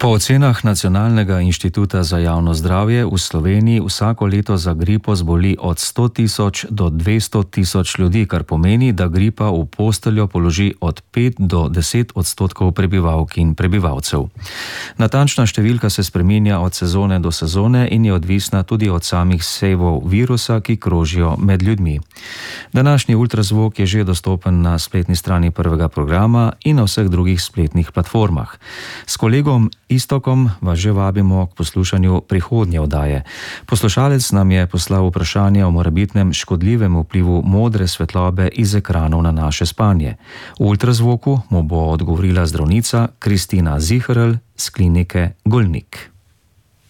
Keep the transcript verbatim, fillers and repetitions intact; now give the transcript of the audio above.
Po ocenah Nacionalnega inštituta za javno zdravje v Sloveniji vsako leto za gripo zboli od sto tisoč do dvesto tisoč ljudi, kar pomeni, da gripa v posteljo položi od pet do deset odstotkov prebivalk in prebivalcev. Natančna številka se spreminja od sezone do sezone in je odvisna tudi od samih sevov virusa, ki krožijo med ljudmi. Današnji ultrazvok je že dostopen na spletni strani prvega programa in na vseh drugih spletnih platformah. S kolegom Istokom vas že vabimo k poslušanju prihodnje oddaje. Poslušalec nam je poslal vprašanje o morebitnem škodljivem vplivu modre svetlobe iz ekranov na naše spanje. V ultrazvoku mu bo odgovorila zdravnica Kristina Ziherl z klinike Golnik.